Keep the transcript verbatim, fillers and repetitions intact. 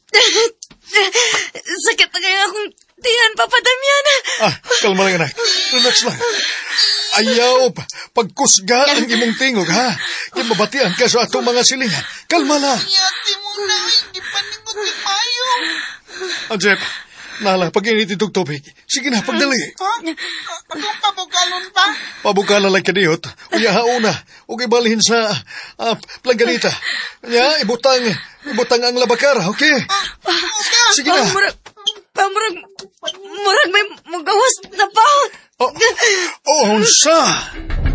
Sakit na kaya akong tiyan, Papa Damian. Ah, kalma lang anak. Relax lang. Ayaw, pagkusga ang imong tingog, ha? Yung mabatian ka sa atong mga silingan. Kalma lang. Iyati mo na, hindi pa ningot ni Mayo. Ah, Jeff, nalang pag-init itong tubig. Sige na, pagdali. Ha? Anong pabugalon ba? Pabukala lang kaniyot. Unya hauna. Huwag ibalhin sa uh, plagalita. Unya, ibutang, ibutang ang labakara, okay? Sige na. Murag, murag, murag may magawas na pa. Oh, oh, unsa?